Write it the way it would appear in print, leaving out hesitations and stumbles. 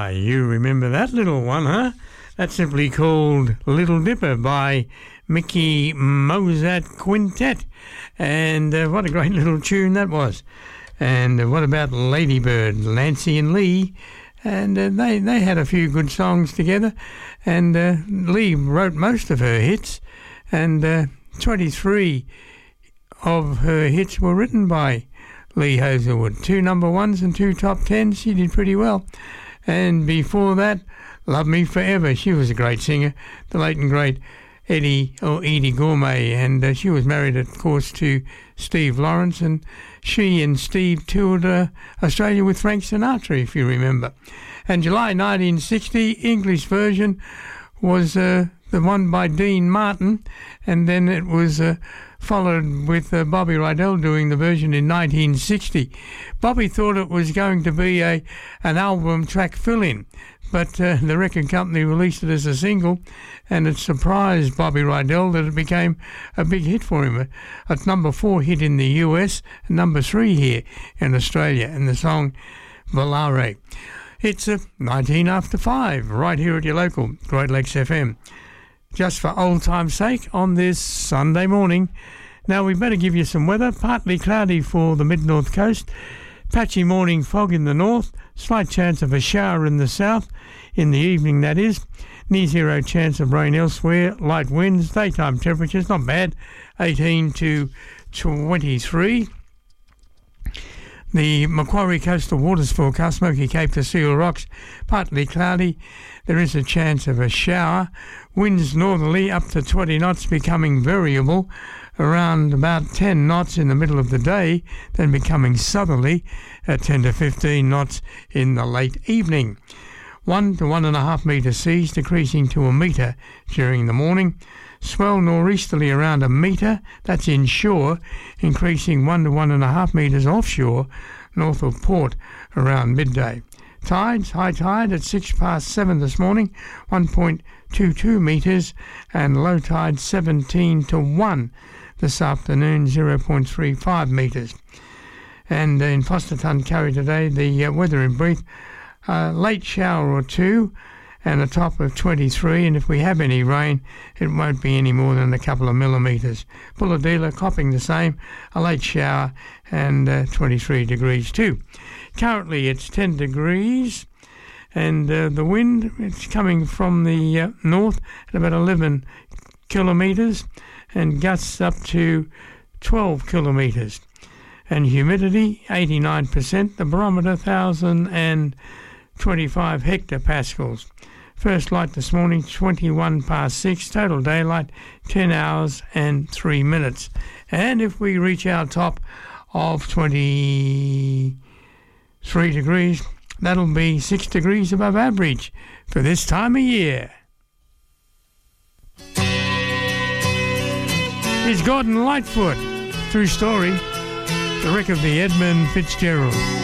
You remember that little one, huh? That's simply called Little Dipper by Mickey Mozart Quintet. And what a great little tune that was. And what about Ladybird, Lancy and Lee? And they had a few good songs together. And Lee wrote most of her hits. And 23 of her hits were written by Lee Hazelwood. 2 number ones and 2 top tens. She did pretty well. And before that, Love Me Forever. She was a great singer, the late and great Edie Gourmet, and she was married, of course, to Steve Lawrence, and she and Steve toured Australia with Frank Sinatra, if you remember. And July 1960, English version was the one by Dean Martin, and then it was followed with Bobby Rydell doing the version in 1960. Bobby thought it was going to be an album track fill-in, but the record company released it as a single, and it surprised Bobby Rydell that it became a big hit for him. A number 4 hit in the US, and number 3 here in Australia, and the song Volare. It's 19 after 5, right here at your local Great Lakes FM. Just for old time's sake on this Sunday morning. Now we better give you some weather. Partly cloudy for the mid-north coast. Patchy morning fog in the north. Slight chance of a shower in the south. In the evening, that is. Near zero chance of rain elsewhere. Light winds. Daytime temperatures not bad. 18 to 23. The Macquarie Coastal Waters forecast, Smoky Cape to Seal Rocks, partly cloudy. There is a chance of a shower. Winds northerly up to 20 knots, becoming variable around about 10 knots in the middle of the day, then becoming southerly at 10 to 15 knots in the late evening. 1 to 1.5 metre seas, decreasing to a metre during the morning. Swell northeasterly around a metre, that's inshore, increasing 1 to 1.5 metres offshore, north of port around midday. Tides, high tide at 7:06 this morning, 1.22 metres, and low tide 17 to 1 this afternoon, 0.35 metres. And in Foster Tuncurry today, the weather in brief, late shower or two, and a top of 23, and if we have any rain, it won't be any more than a couple of millimetres. Bulahdelah copping the same, a late shower, and 23 degrees too. Currently it's 10 degrees, and the wind, it's coming from the north at about 11 kilometres, and gusts up to 12 kilometres. And humidity, 89%, the barometer 1,025 hectopascals. First light this morning, 21 past 6, total daylight, 10 hours and 3 minutes. And if we reach our top of 23 degrees, that'll be 6 degrees above average for this time of year. Here's Gordon Lightfoot, true story, the wreck of the Edmund Fitzgerald.